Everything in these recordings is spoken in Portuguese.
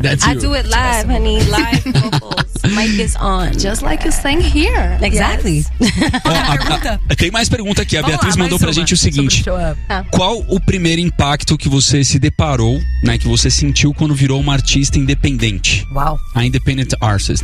That's I you. do it live, honey. Live vocals. Mic is on. Just like you sang here. Exactly. Tem mais pergunta aqui. A Vamos Beatriz lá, mandou mais pra uma gente o seguinte: sobre o show up. qual o primeiro impacto que você se deparou, né, que você sentiu quando virou uma artista independente? Uau. A independent artist.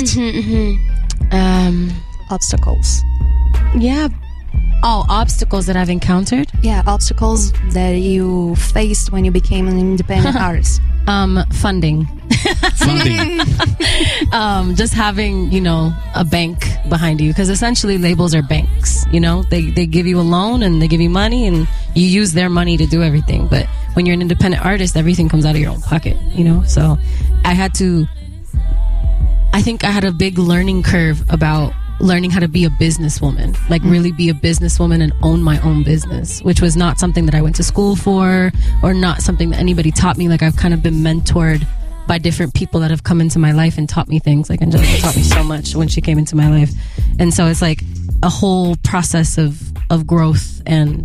Obstacles. Yeah. Oh, obstacles that I've encountered. Yeah, obstacles that you faced when you became an independent artist. Funding. Funding. Just having, a bank behind you, because essentially labels are banks. They give you a loan and they give you money and you use their money to do everything. But when you're an independent artist, everything comes out of your own pocket. So I think I had a big learning curve about learning how to be a businesswoman, like really be a businesswoman and own my own business, which was not something that I went to school for or not something that anybody taught me. Like I've kind of been mentored by different people that have come into my life and taught me things. Like Angelica taught me so much when she came into my life. And so it's like a whole process of growth. And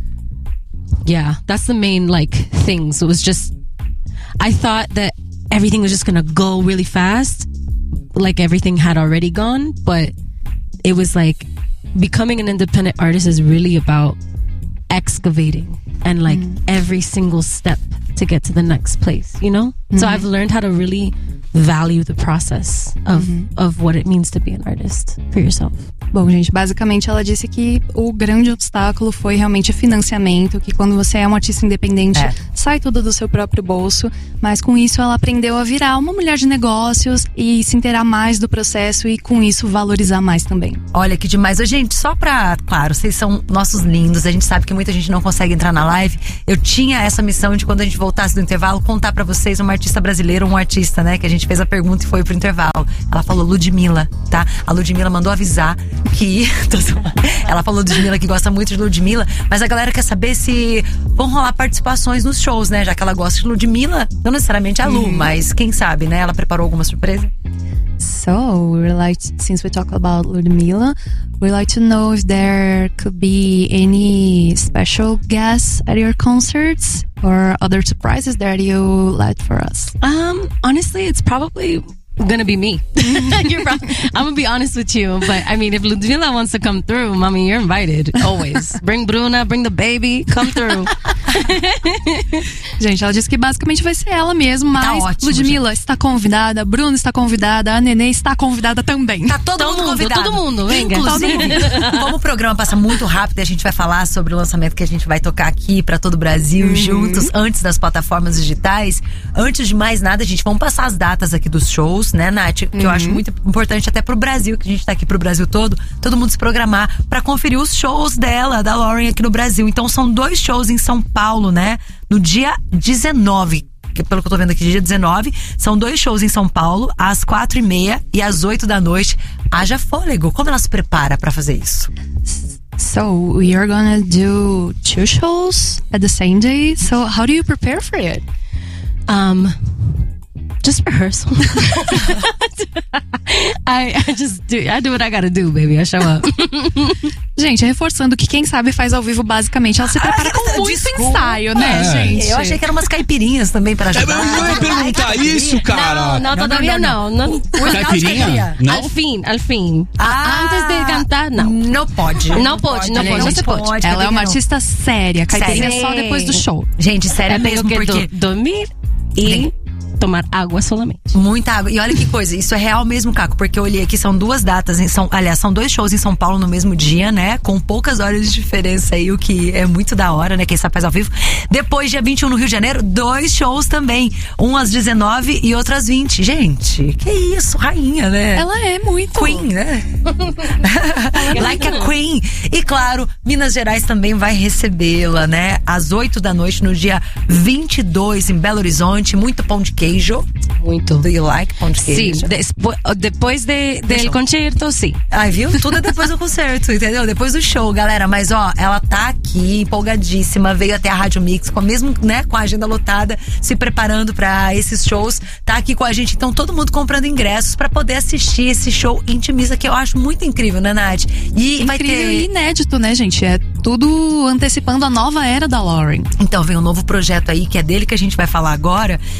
yeah, that's the main things. It was just, I thought that everything was just going to go really fast. Like everything had already gone, but it was like becoming an independent artist is really about excavating and every single step to get to the next place, So I've learned how to really value the process of what it means to be an artist for yourself. Bom, gente, basicamente ela disse que o grande obstáculo foi realmente financiamento, que quando você é um artista independente, sai tudo do seu próprio bolso, mas com isso ela aprendeu a virar uma mulher de negócios e se inteirar mais do processo e com isso valorizar mais também. Olha que demais. Gente, só claro, vocês são nossos lindos, a gente sabe que muita gente não consegue entrar na live. Eu tinha essa missão de quando a gente voltasse do intervalo, contar pra vocês uma artista brasileira, um artista, né, que a gente fez a pergunta e foi pro intervalo. Ela falou Ludmilla, tá? A Ludmilla mandou avisar que ela falou Ludmilla, que gosta muito de Ludmilla, mas a galera quer saber se vão rolar participações nos shows, né? Já que ela gosta de Ludmilla, não necessariamente a Lu, mas quem sabe, né? Ela preparou alguma surpresa? So, since we talk about Ludmilla, we'd like to know if there could be any special guests at your concerts or other surprises that you led for us. Honestly, it's probably gonna be me. I'm gonna be honest with you, but I mean, if Ludmilla wants to come through, mommy, you're invited always. Bring Bruna, bring the baby, come through. Gente, ela disse que basicamente vai ser ela mesmo, mas tá ótimo, Ludmilla está convidada, Bruna está convidada, a Nenê está convidada também. Tá todo mundo convidado. Todo mundo, venga. Inclusive, como o programa passa muito rápido, a gente vai falar sobre o lançamento que a gente vai tocar aqui pra todo o Brasil juntos, antes das plataformas digitais. Antes de mais nada, gente, vamos passar as datas aqui dos shows, né, Nath? Que eu acho muito importante até pro Brasil, que a gente tá aqui pro Brasil todo mundo se programar pra conferir os shows dela, da Lauren, aqui no Brasil. Então são 2 shows em São Paulo, né? No dia 19, pelo que eu tô vendo aqui, dia 19, são 2 shows em São Paulo, às 4h30 e às 8 da noite. Haja fôlego. Como ela se prepara pra fazer isso? So, we are gonna do 2 shows at the same day. So, how do you prepare for it? Just rehearsal. I do what I gotta do, baby. I show up. Gente, reforçando que quem sabe faz ao vivo, basicamente, ela se prepara com muito ensaio, né, gente? Eu achei que eram umas caipirinhas também pra ajudar. Eu ia perguntar isso, cara. Não, todavía não. Caipirinha? Não? Al fin. Antes de cantar, não. Não pode. Não pode. Ela é uma artista séria. Caipirinha só depois do show. Gente, sério mesmo, porque... dormir e tomar água solamente. Muita água. E olha que coisa, isso é real mesmo, Caco, porque eu olhei aqui, são 2 datas, são 2 shows em São Paulo no mesmo dia, né? Com poucas horas de diferença aí, o que é muito da hora, né? Quem sabe faz ao vivo. Depois, dia 21 no Rio de Janeiro, 2 shows também. Um às 19 e outro às 20. Gente, que isso, rainha, né? Ela é muito Queen, né? Like a Queen. E claro, Minas Gerais também vai recebê-la, né? Às 8 da noite, no dia 22, em Belo Horizonte. Muito pão de queijo. Muito. Do you like pão de queijo? Sim, depois do concerto, sim. Ai, viu? Tudo é depois do concerto, entendeu? Depois do show, galera. Mas, ó, ela tá aqui, empolgadíssima, veio até a Rádio Mix, mesmo, né, com a agenda lotada, se preparando pra esses shows. Tá aqui com a gente, então, todo mundo comprando ingressos pra poder assistir esse show intimista, que eu acho muito incrível, né, Nath? E vai ter... e inédito, né, gente? É tudo antecipando a nova era da Lauren. Então, vem um novo projeto aí, que é dele que a gente vai falar agora. Inclusive,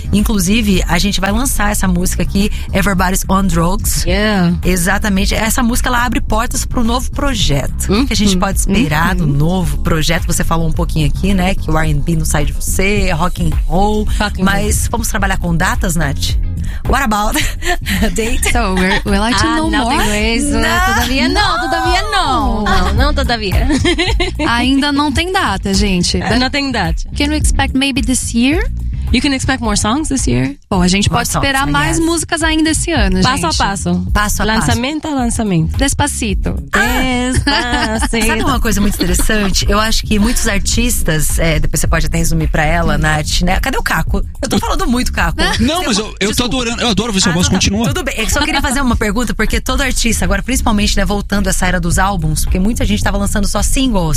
inclusive, a gente vai lançar essa música aqui, Everybody's on Drugs. Yeah. Exatamente. Essa música, ela abre portas para um novo projeto. O que a gente pode esperar do novo projeto? Você falou um pouquinho aqui, né? Que o R&B não sai de você, rock and roll. Mas vamos trabalhar com datas, Nath? What about date? So, we like to know não more. tenho isso. Todavia não. Não, todavia. Ainda não tem data, gente. Não tem data. Can we expect maybe this year? You can expect more songs this year. Bom, a gente More pode esperar songs, mais yes. músicas ainda esse ano, Passo a gente. passo. Passo a Lançamento a lançamento. Despacito. Sabe uma coisa muito interessante? Eu acho que muitos artistas, depois você pode até resumir pra ela, Nath, né? Cadê o Caco? Eu tô falando muito, Caco. Não, mas eu tô adorando, eu adoro ver sua voz continua. Tudo bem, eu só queria fazer uma pergunta, porque todo artista, agora principalmente, né, voltando a essa era dos álbuns, porque muita gente tava lançando só single.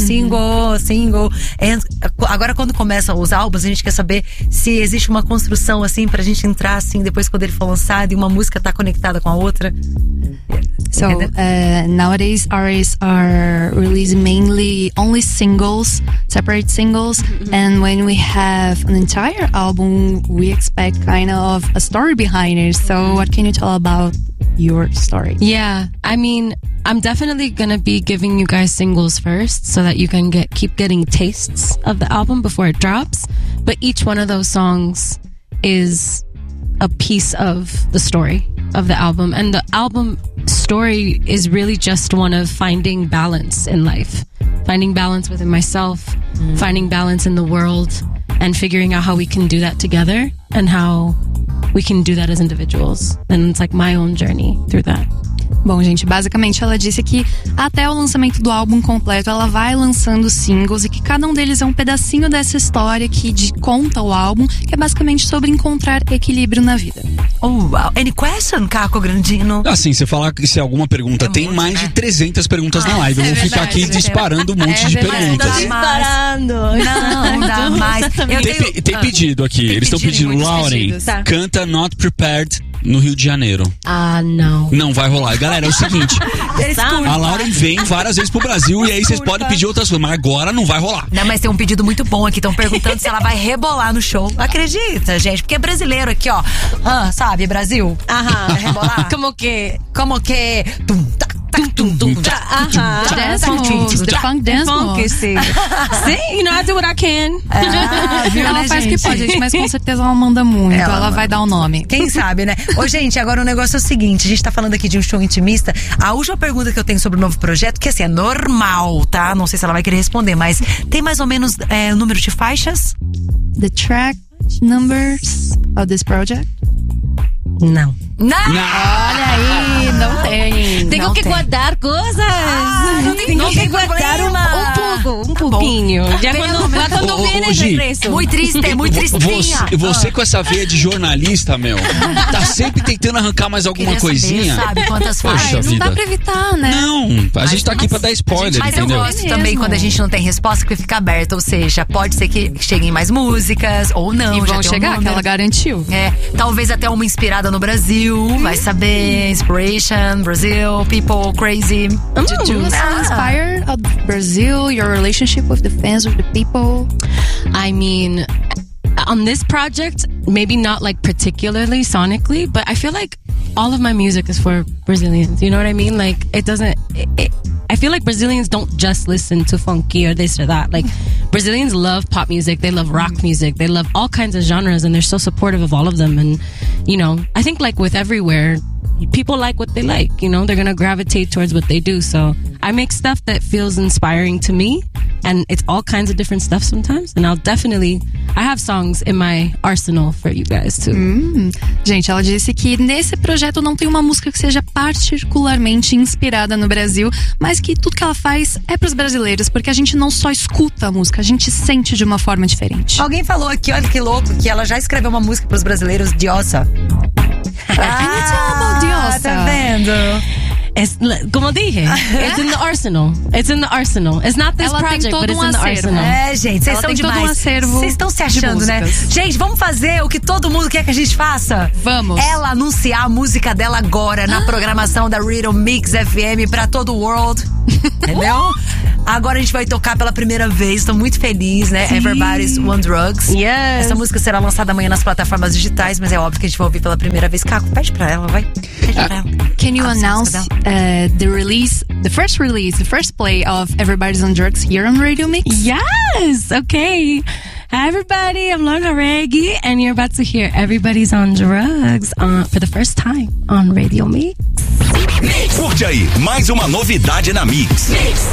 Agora quando começam os álbuns, a gente quer saber se existe uma construção assim pra gente entrar assim depois quando ele for lançado e uma música tá conectada com a outra. So nowadays artists are releasing mainly only singles, separate singles, and when we have an entire album, we expect kind of a story behind it. So what can you tell about your story? Yeah, I mean, I'm definitely gonna be giving you guys singles first so that you can keep getting tastes of the album before it drops. But each one of those songs is a piece of the story of the album. And the album story is really just one of finding balance in life. Finding balance within myself, finding balance in the world, and figuring out how we can do that together and how we can do that as individuals. And it's like my own journey through that. Bom, gente, basicamente ela disse que até o lançamento do álbum completo ela vai lançando singles e que cada um deles é um pedacinho dessa história que conta o álbum, que é basicamente sobre encontrar equilíbrio na vida. Oh, wow. Any question, Caco Grandino? Assim, você falar que se alguma pergunta, tem muito, mais né? de 300 perguntas na live. Eu vou ficar aqui disparando um monte de perguntas. Não dá mais. Tem pedido aqui. Eles estão pedindo, muitos Lauren, pedidos. Tá. canta Not Prepared no Rio de Janeiro. Ah, não. Não vai rolar. Galera, é o seguinte, a Lauren vem várias vezes pro Brasil e aí vocês podem pedir outras coisas, mas agora não vai rolar. Não, mas tem um pedido muito bom aqui. Estão perguntando se ela vai rebolar no show. Acredita, gente? Porque é brasileiro aqui, ó. Sabe, Brasil? Ajá. Rebolar. Como que? Tum, tac, tac, tum, tum, tac. Ajá. Dance moves, the funk dance Funk, moves. sim. Sim, you know, I do what I can. Viu, Ela né, faz o que gente? pode, gente, mas com certeza ela manda muito. Ela Ela vai dar o nome. Quem sabe, né? Ô, gente, agora o negócio é o seguinte: a gente tá falando aqui de um show intimista. A última pergunta que eu tenho sobre o novo projeto, que assim, é normal, tá? Não sei se ela vai querer responder, mas tem mais ou menos o número de faixas? The track numbers of this project? Não. Olha aí, não tem. Tenho Não que tem. guardar coisas. não tem guardar problema. um pouquinho. Já quando Ô, viene ô, Gi, regresso. Muito triste, muito tristinha. Você com essa veia de jornalista, meu, tá sempre tentando arrancar mais alguma Queria saber, coisinha. sabe quantas Poxa faixas? Não dá vida. pra evitar, né? Não, a gente tá aqui pra dar spoiler, Mas eu entendeu? gosto É também mesmo. quando a gente não tem resposta, porque fica aberto. Ou seja, pode ser que cheguem mais músicas ou não. E já vão tem um chegar, que número. ela garantiu. Talvez até uma inspirada no Brasil. Vai saber. Inspiration, Brazil, people, crazy. Did you inspire of Brazil, your relationship with the fans, with the people? I mean, on this project, maybe not like particularly sonically, but I feel like all of my music is for Brazilians. You know what I mean? Like, it doesn't. I feel like Brazilians don't just listen to funky or this or that. Like, Brazilians love pop music, they love rock music, they love all kinds of genres, and they're so supportive of all of them. And, you know, I think like with everywhere, people like what they like, you know, they're gonna gravitate towards what they do. So I make stuff that feels inspiring to me, and it's all kinds of different stuff sometimes. And I have songs in my arsenal for you guys too. Gente, ela disse que nesse projeto não tem uma música que seja particularmente inspirada no Brasil, mas que tudo que ela faz é pros brasileiros, porque a gente não só escuta a música, a gente sente de uma forma diferente. Alguém falou aqui, olha que louco, que ela já escreveu uma música pros brasileiros, Diosa. Diosa. Tá vendo? Como dije, it's in the arsenal. It's in the arsenal. It's not this Ela project, tem todo but it's um in the acervo. arsenal. Gente, vocês são demais. Todo um acervo. Vocês estão se achando, né? Gente, vamos fazer o que todo mundo quer que a gente faça? Vamos. Ela anunciar a música dela agora na programação da Rhythm Mix FM pra todo o world. Entendeu? Agora a gente vai tocar pela primeira vez. Tô muito feliz, né? Sim. Everybody's on Drugs. Yes. Essa música será lançada amanhã nas plataformas digitais, mas é óbvio que a gente vai ouvir pela primeira vez. Caco, pede pra ela, vai. Pede pra ela. Can you announce the first play of Everybody's on Drugs here on Radio Mix? Yes. Okay. Hi, everybody. I'm Lorna Reggie, and you're about to hear Everybody's on Drugs for the first time on Radio Mix. Curte aí, mais uma novidade na Mix.